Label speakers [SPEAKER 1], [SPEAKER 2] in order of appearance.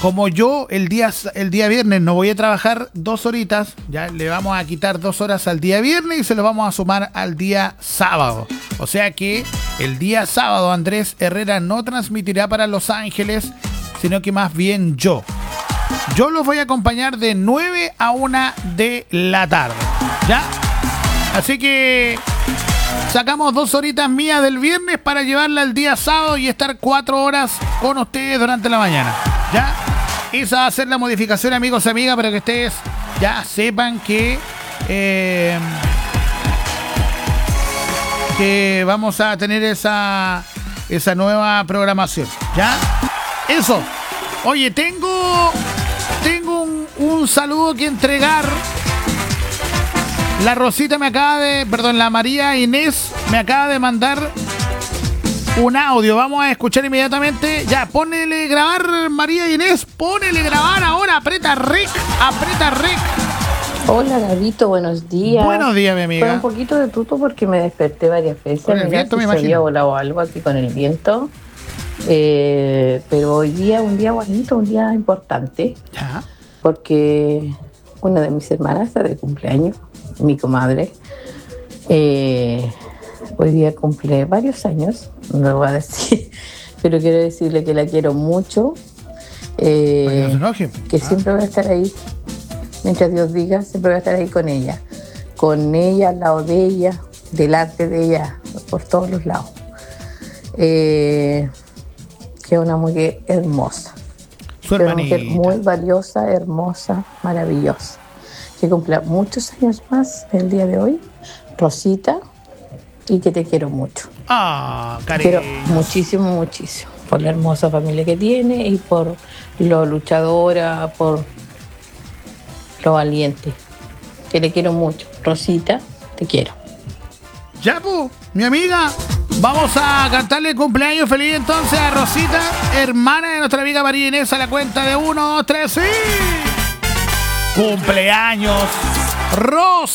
[SPEAKER 1] como yo el día viernes no voy a trabajar 2 horitas, ya le vamos a quitar 2 horas al día viernes y se lo vamos a sumar al día sábado. O sea que el día sábado Andrés Herrera no transmitirá para Los Ángeles, sino que más bien yo. Yo los voy a acompañar de 9 a 1 de la tarde, ¿ya? Así que sacamos 2 horitas mías del viernes para llevarla el día sábado y estar 4 horas con ustedes durante la mañana, ¿ya? Esa va a ser la modificación, amigos y amigas, para que ustedes ya sepan que vamos a tener esa nueva programación, ¿ya? Eso. Oye, tengo un saludo que entregar. La María Inés me acaba de mandar un audio. Vamos a escuchar inmediatamente. Ya, ponele grabar, María Inés. Ponele grabar ahora. Aprieta rec.
[SPEAKER 2] Hola, Gabito, buenos días.
[SPEAKER 1] Buenos días, mi amiga.
[SPEAKER 2] Fue un poquito de tuto porque me desperté varias veces.
[SPEAKER 1] Con el viento, me imagino.
[SPEAKER 2] Se había volado algo aquí con el viento. Pero hoy día un día bonito, un día importante.
[SPEAKER 1] ¿Ya?
[SPEAKER 2] Porque una de mis hermanas está de cumpleaños, mi comadre. Hoy día cumple varios años, no lo voy a decir, pero quiero decirle que la quiero mucho. Que siempre voy a estar ahí, mientras Dios diga, siempre voy a estar ahí con ella, al lado de ella, delante de ella, por todos los lados. Que es una mujer hermosa, que es una mujer muy valiosa, hermosa, maravillosa, que cumpla muchos años más el día de hoy, Rosita, y que te quiero mucho.
[SPEAKER 1] Cariño.
[SPEAKER 2] Quiero muchísimo, por la hermosa familia que tiene y por lo luchadora, por lo valiente, que le quiero mucho. Rosita, te quiero.
[SPEAKER 1] Ya, pues, mi amiga, vamos a cantarle el cumpleaños feliz entonces a Rosita, hermana de nuestra amiga María Inés, a la cuenta de 1, 2, 3, ¡sí! ¡Cumpleaños, Ros!